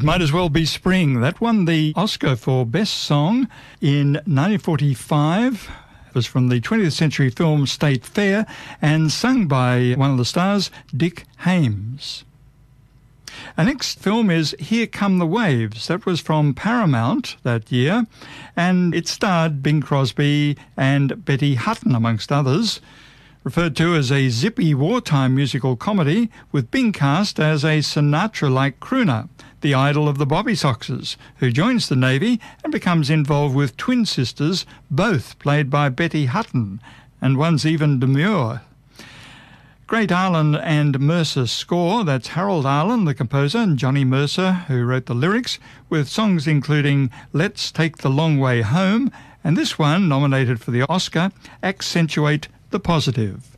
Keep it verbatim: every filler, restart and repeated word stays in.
It Might As Well Be Spring. That won the Oscar for Best Song in nineteen forty-five. It was from the twentieth century film State Fair and sung by one of the stars, Dick Haymes. Our next film is Here Come the Waves. That was from Paramount that year, and it starred Bing Crosby and Betty Hutton, amongst others. Referred to as a zippy wartime musical comedy, with Bing cast as a Sinatra-like crooner, the idol of the Bobby Soxers, who joins the Navy and becomes involved with twin sisters, both played by Betty Hutton, and one's even demure. Great Arlen and Mercer score. That's Harold Arlen, the composer, and Johnny Mercer, who wrote the lyrics, with songs including Let's Take the Long Way Home, and this one, nominated for the Oscar, Accentuate the Positive.